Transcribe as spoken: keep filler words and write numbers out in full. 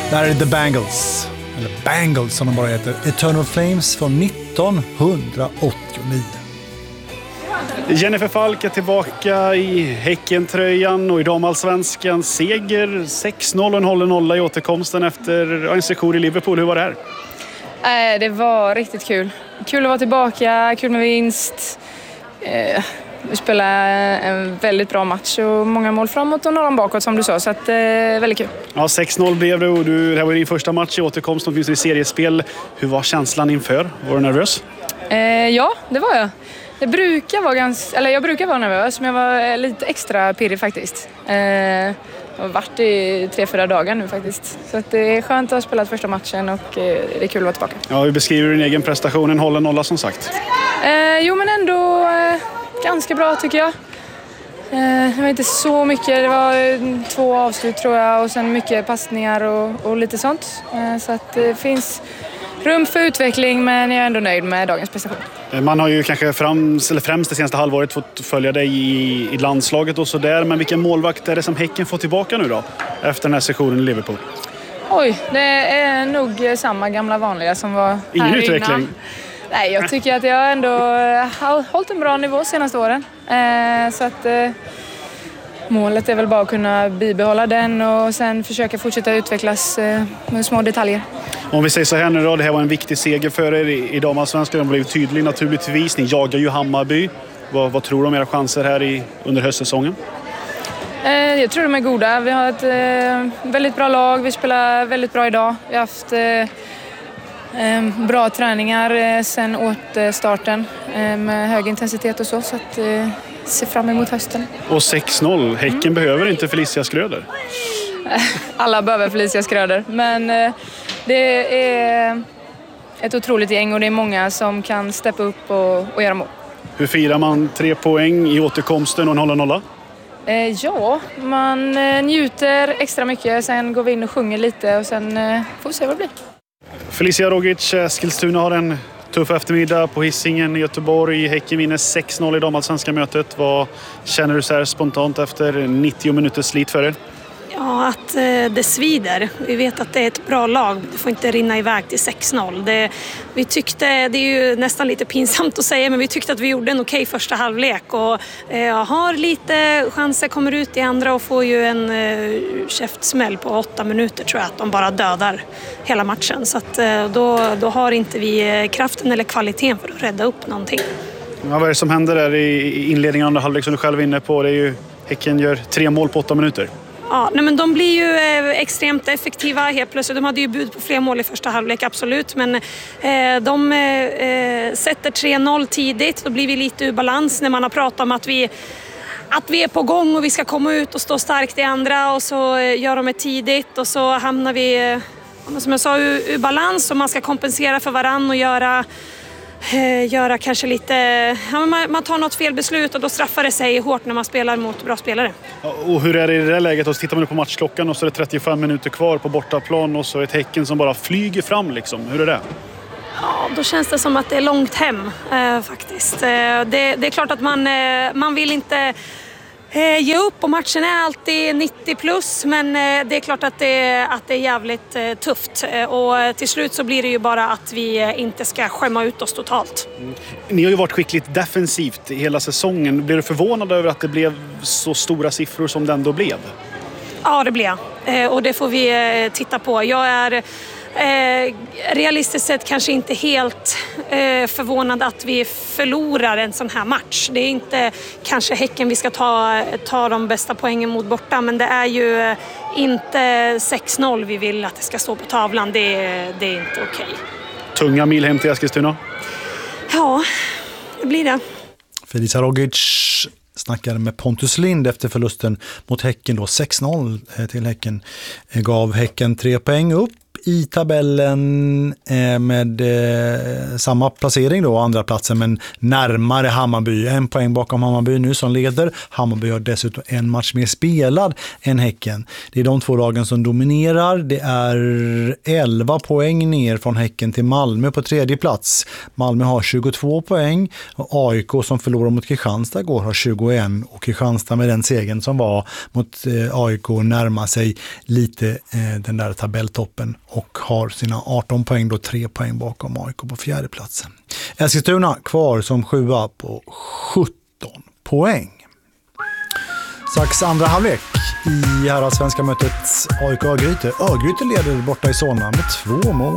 Där är The Bangles, eller Bangles som de bara heter, Eternal Flames från nittonhundraåttionio. Jennifer Falk är tillbaka i Häckentröjan och i damallsvenskan seger sex noll och en hållen nolla i återkomsten efter en session i Liverpool. Hur var det här? Äh, det var riktigt kul. Kul att vara tillbaka, kul med vinst. Eh, vi spelade en väldigt bra match och många mål framåt och några bakåt som du sa, så att, eh, väldigt kul. Ja, sex noll blev det och du, det här var din första match i återkomst och finns i seriespel. Hur var känslan inför? Var du nervös? Eh, ja, det var jag. Jag brukar vara ganska, eller jag brukar vara nervös, men jag var lite extra pirrig faktiskt. Eh, jag har varit i tre, fyra dagar nu faktiskt. Så att det är skönt att ha spelat första matchen och eh, det är kul att vara tillbaka. Ja, hur beskriver du din egen prestation? En hållen nolla som sagt. Eh, jo, men ändå eh, ganska bra tycker jag. Eh, det var inte så mycket, det var eh, två avslut tror jag och sen mycket passningar och, och lite sånt. Eh, så att det finns rum för utveckling, men jag är ändå nöjd med dagens prestation. Man har ju kanske främst, eller främst det senaste halvåret fått följa dig i, i landslaget och sådär. Men vilken målvakt är det som Häcken får tillbaka nu då? Efter den här sessionen i Liverpool. Oj, det är nog samma gamla vanliga som var här innan. Ingen utveckling? Nej, jag tycker att jag ändå har hållit en bra nivå senaste åren. Eh, så att eh, målet är väl bara att kunna bibehålla den och sen försöka fortsätta utvecklas eh, med små detaljer. Om vi säger så här nu då, det här var en viktig seger för er i, i damallsvenskan. Den blev tydlig naturligtvis. Ni jagar ju Hammarby. Vad, vad tror du om era chanser här i, under höstsäsongen? Eh, jag tror de är goda. Vi har ett eh, väldigt bra lag. Vi spelar väldigt bra idag. Vi har haft eh, eh, bra träningar eh, sen återstarten eh, med hög intensitet och så. Så att eh, se fram emot hösten. Och sex noll. Häcken mm. behöver inte Felicia Skröder. Alla behöver Felicia Skröder. Men eh, det är ett otroligt gäng och det är många som kan steppa upp och, och göra mål. Hur firar man tre poäng i återkomsten och en hålla nolla? Eh, ja, man eh, njuter extra mycket. Sen går vi in och sjunger lite och sen eh, får vi se vad det blir. Felicia Rogic, Eskilstuna har en tuff eftermiddag på Hisingen i Göteborg. Häcken vinner sex noll i damallsvenska mötet. Vad känner du så här spontant efter nittio minuters slit för er? Ja, att eh, det svider. Vi vet att det är ett bra lag. Det får inte rinna iväg till sex noll. Det, vi tyckte, det är ju nästan lite pinsamt att säga, men vi tyckte att vi gjorde en okej första halvlek. Och eh, har lite chanser, kommer ut i andra och får ju en eh, käftsmäll på åtta minuter tror jag. Att de bara dödar hela matchen. Så att, eh, då, då har inte vi kraften eller kvaliteten för att rädda upp någonting. Ja, vad är det som händer där i inledningen av andra halvlek som du själv är inne på? Det är ju, Häcken gör tre mål på åtta minuter. Ja, nej men de blir ju eh, extremt effektiva helt plötsligt. De hade ju bud på fler mål i första halvlek, absolut. Men eh, de eh, sätter tre noll tidigt. Då blir vi lite ur balans när man har pratat om att vi, att vi är på gång och vi ska komma ut och stå starkt i andra. Och så eh, gör de det tidigt och så hamnar vi, eh, som jag sa, ur, ur balans. Och man ska kompensera för varann och göra... göra kanske lite, ja, man, man tar något fel beslut och då straffar det sig hårt när man spelar mot bra spelare. Och hur är det i det här läget? Och så tittar man nu på matchklockan och så är det trettiofem minuter kvar på bortaplan och så är ett Häcken som bara flyger fram liksom. Hur är det? Ja, då känns det som att det är långt hem eh, faktiskt. Eh, det, det är klart att man, eh, man vill inte eh, ge upp och matchen är alltid nittio plus, men eh, det är klart att det, att det är jävligt eh, tufft. Eh, och till slut så blir det ju bara att vi eh, inte ska skämma ut oss totalt. Mm. Ni har ju varit skickligt defensivt hela säsongen. Blev du förvånad över att det blev så stora siffror som det ändå blev? Ja, det blev jag. Eh, och det får vi eh, titta på. Jag är... Eh, realistiskt sett kanske inte helt eh, förvånad att vi förlorar en sån här match. Det är inte kanske Häcken vi ska ta, ta de bästa poängen mot borta, men det är ju eh, inte sex noll vi vill att det ska stå på tavlan. Det, det är inte okej. Tunga mil hem till Eskilstuna? Ja, det blir det. Felicia Rogic snackade med Pontus Lind efter förlusten mot Häcken då. sex noll till Häcken gav Häcken tre poäng upp i tabellen eh, med eh, samma placering då, andra platsen, men närmare Hammarby. En poäng bakom Hammarby nu som leder. Hammarby har dessutom en match mer spelad än Häcken. Det är de två lagen som dominerar. Det är elva poäng ner från Häcken till Malmö på tredje plats. Malmö har tjugotvå poäng och A I K som förlorar mot Kristianstad går har tjugoett, och Kristianstad med den segern som var mot eh, A I K närmar sig lite eh, den där tabelltoppen och har sina arton poäng, då tre poäng bakom A I K på fjärde platsen. Eskilstuna kvar som sjua på sjutton poäng. Strax andra halvlek i här svenska mötet A I K Örgryte. Örgryte leder borta i Solna med två mål.